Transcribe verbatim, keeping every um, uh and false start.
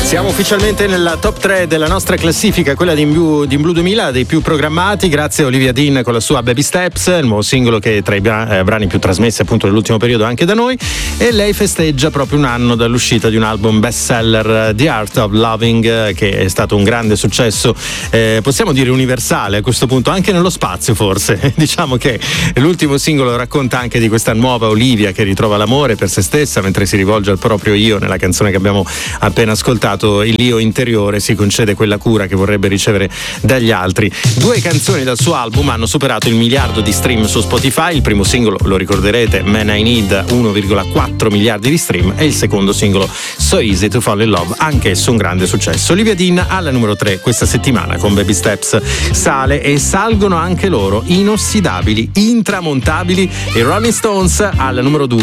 Siamo ufficialmente nella top tre della nostra classifica, quella di Blue, di Blue duemila, dei più programmati, grazie a Olivia Dean con la sua Baby Steps, il nuovo singolo che è tra i bra- eh, brani più trasmessi appunto nell'ultimo periodo anche da noi, e lei festeggia proprio un anno dall'uscita di un album bestseller, The Art of Loving, che è stato un grande successo, eh, possiamo dire universale a questo punto, anche nello spazio forse. Diciamo che l'ultimo singolo racconta anche di questa nuova Olivia che ritrova l'amore per se stessa mentre si rivolge al proprio io. Nella canzone che abbiamo appena ascoltato, il io interiore si concede quella cura che vorrebbe ricevere dagli altri. Due canzoni dal suo album hanno superato il miliardo di stream su Spotify. Il primo singolo, lo ricorderete, Man I Need, uno virgola quattro miliardi di stream, e il secondo singolo, So Easy to Fall in Love, anch'esso un grande successo. Olivia Dean alla numero tre questa settimana con Baby Steps sale, e salgono anche loro, inossidabili, intramontabili, i Rolling Stones alla numero due.